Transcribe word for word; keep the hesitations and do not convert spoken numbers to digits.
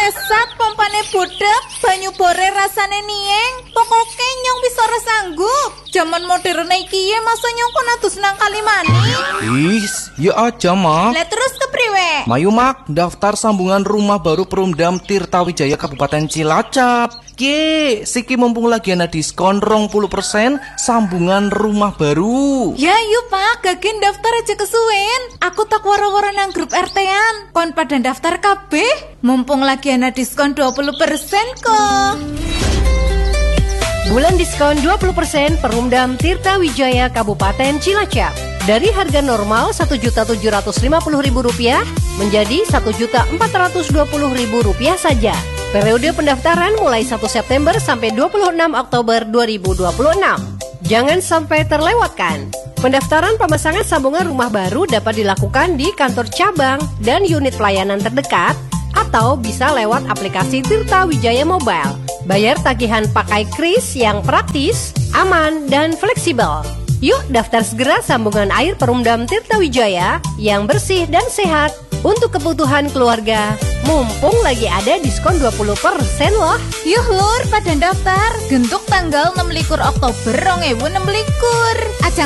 Mesat pompane budek, banyu bore rasane nieng, pokoke nyong bisa ora sanggup. Jaman modern iki ye masa nyong kono adus nang Kalimani. Is, ya aja mak. Lah terus kepriwe? Mayu mak, daftar sambungan rumah baru Perumdam Tirtawijaya Kabupaten Cilacap. Ye, siki mumpung lagi ana diskon dua puluh persen sambungan rumah baru. Ya yuk pak, gagen daftar aja kesuwen. Aku tak waro-waro nang grup R T-an. Kon pada daftar kabeh. Mumpung lagi ana diskon dua puluh persen kok. Bulan diskon dua puluh persen Perumdam Tirtawijaya Kabupaten Cilacap. Dari harga normal satu juta tujuh ratus lima puluh ribu rupiah menjadi satu juta empat ratus dua puluh ribu rupiah saja. Periode pendaftaran mulai satu September sampai dua puluh enam Oktober dua ribu dua puluh enam. Jangan sampai terlewatkan. Pendaftaran pemasangan sambungan rumah baru dapat dilakukan di kantor cabang dan unit pelayanan terdekat atau bisa lewat aplikasi Tirtawijaya Mobile. Bayar tagihan pakai kris yang praktis, aman, dan fleksibel. Yuk daftar segera sambungan air Perumdam Tirtawijaya yang bersih dan sehat untuk kebutuhan keluarga. Mumpung lagi ada diskon dua puluh persen loh. Yuh lur, pada daftar. Gentuk tanggal enam likur Oktober dua ribu enam likur. Aja